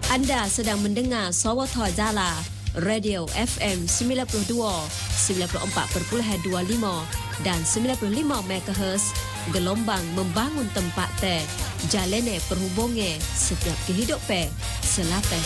Anda sedang mendengar Sawatha Jala, Radio FM 92, 94.25 dan 95 MHz, gelombang membangun tempat te, jalene perhubungan setiap kehidupan, selapas